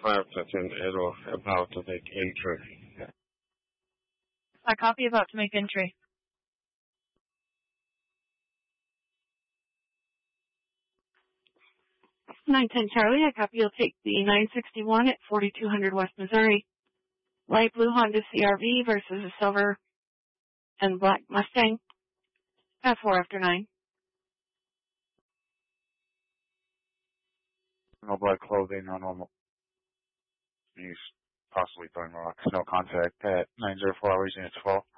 5 to 10, it'll about to make entry. I copy about to make entry. 910 Charlie, I copy. You'll take the 961 at 4200 West Missouri. Light blue Honda CRV versus a silver and black Mustang. At 4 after 9. No black clothing, no normal use, possibly throwing rocks, no contact at 904 hours unit 12.